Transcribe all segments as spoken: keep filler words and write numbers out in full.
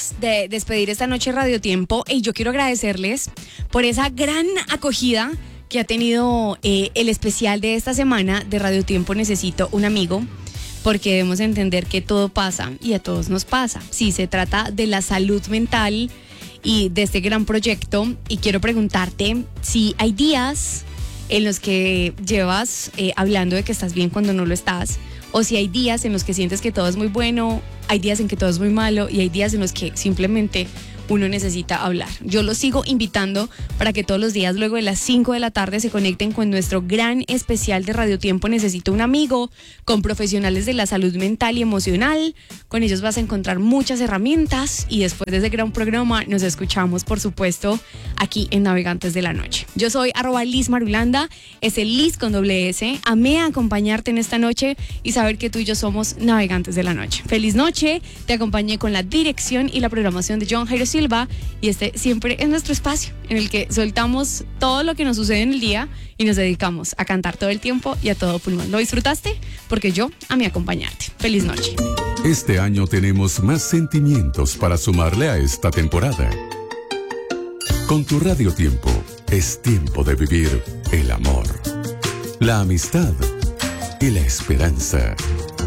antes de despedir esta noche Radio Tiempo, y yo quiero agradecerles por esa gran acogida que ha tenido eh, el especial de esta semana de Radio Tiempo Necesito un Amigo, porque debemos entender que todo pasa y a todos nos pasa. Sí, se trata de la salud mental y de este gran proyecto, y quiero preguntarte si hay días en los que llevas eh, hablando de que estás bien cuando no lo estás, o si hay días en los que sientes que todo es muy bueno, hay días en que todo es muy malo y hay días en los que simplemente uno necesita hablar. Yo los sigo invitando para que todos los días luego de las cinco de la tarde se conecten con nuestro gran especial de Radio Tiempo Necesito un Amigo, con profesionales de la salud mental y emocional. Con ellos vas a encontrar muchas herramientas, y después de ese gran programa nos escuchamos, por supuesto, aquí en Navegantes de la Noche. Yo soy arroba Liz Marulanda, es el Liz con doble S. Amé acompañarte en esta noche y saber que tú y yo somos Navegantes de la Noche. Feliz noche, te acompañé con la dirección y la programación de John Jairo Silva, y este siempre es nuestro espacio en el que soltamos todo lo que nos sucede en el día y nos dedicamos a cantar todo el tiempo y a todo pulmón. ¿Lo disfrutaste? Porque yo amé acompañarte. Feliz noche. Este año tenemos más sentimientos para sumarle a esta temporada. Con tu Radio Tiempo es tiempo de vivir el amor, la amistad y la esperanza.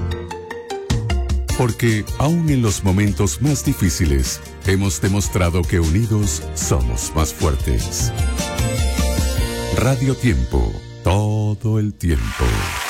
Porque aún en los momentos más difíciles, hemos demostrado que unidos somos más fuertes. Radio Tiempo, todo el tiempo.